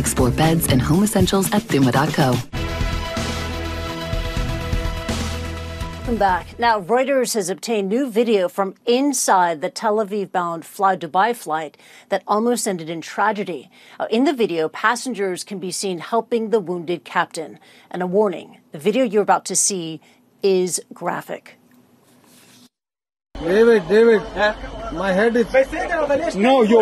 Explore beds and home essentials at Thuma.co. Welcome back. Now, Reuters has obtained new video from inside the Tel Aviv-bound Fly Dubai flight that almost ended in tragedy. In the video, passengers can be seen helping the wounded captain. And a warning, the video you're about to see is graphic. David, my head is... No,